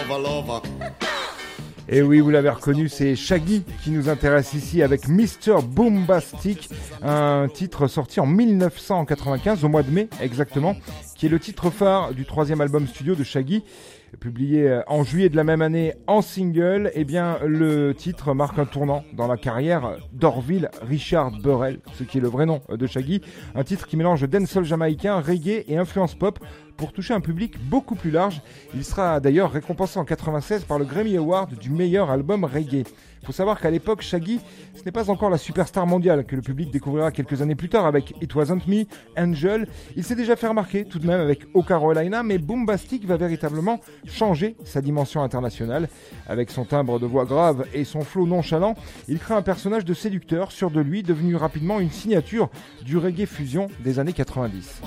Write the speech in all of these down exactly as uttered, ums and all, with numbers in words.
Et oui, vous l'avez reconnu, c'est Shaggy qui nous intéresse ici avec mister Boombastic, un titre sorti en dix-neuf cent quatre-vingt-quinze, au mois de mai exactement, qui est le titre phare du troisième album studio de Shaggy. Publié en juillet de la même année en single, eh bien le titre marque un tournant dans la carrière d'Orville Richard Burrell, ce qui est le vrai nom de Shaggy. Un titre qui mélange dancehall jamaïcain, reggae et influence pop pour toucher un public beaucoup plus large. Il sera d'ailleurs récompensé en quatre-vingt-seize par le Grammy Award du meilleur album reggae. Il faut savoir qu'à l'époque, Shaggy, ce n'est pas encore la superstar mondiale que le public découvrira quelques années plus tard avec It Wasn't Me, Angel. Il s'est déjà fait remarquer tout de même avec Oh Carolina, mais Boombastic va véritablement changer sa dimension internationale. Avec son timbre de voix grave et son flow nonchalant, il crée un personnage de séducteur, sûr de lui, devenu rapidement une signature du reggae fusion des années quatre-vingt-dix.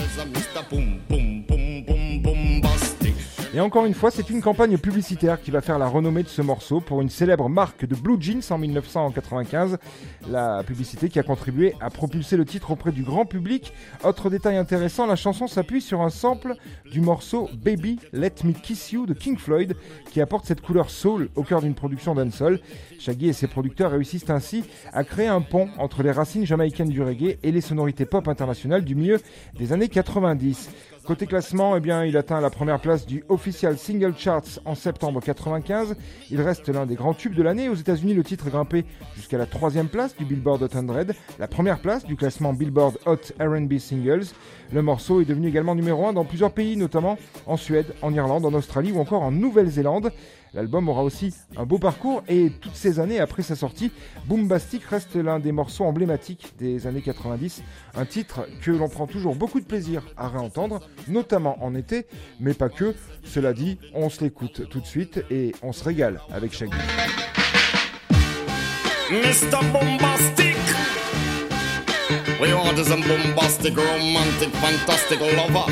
Et encore une fois, c'est une campagne publicitaire qui va faire la renommée de ce morceau pour une célèbre marque de blue jeans en dix-neuf cent quatre-vingt-quinze. La publicité qui a contribué à propulser le titre auprès du grand public. Autre détail intéressant, la chanson s'appuie sur un sample du morceau Baby Let Me Kiss You de King Floyd qui apporte cette couleur soul au cœur d'une production dancehall. Shaggy et ses producteurs réussissent ainsi à créer un pont entre les racines jamaïcaines du reggae et les sonorités pop internationales du milieu des années quatre-vingt-dix. Côté classement, eh bien, il atteint la première place du Official Single Charts en septembre quatre-vingt-quinze. Il reste l'un des grands tubes de l'année. Aux États-Unis, le titre grimpé jusqu'à la troisième place du Billboard Hot cent, la première place du classement Billboard Hot R and B Singles. Le morceau est devenu également numéro un dans plusieurs pays, notamment en Suède, en Irlande, en Australie ou encore en Nouvelle-Zélande. L'album aura aussi un beau parcours et toutes ces années après sa sortie, Boombastic reste l'un des morceaux emblématiques des années quatre-vingt-dix. Un titre que l'on prend toujours beaucoup de plaisir à réentendre, notamment en été, mais pas que. Cela dit, on se l'écoute tout de suite et on se régale avec Shaggy. mister Boombastic, we want some bombastic, romantic, fantastic lover.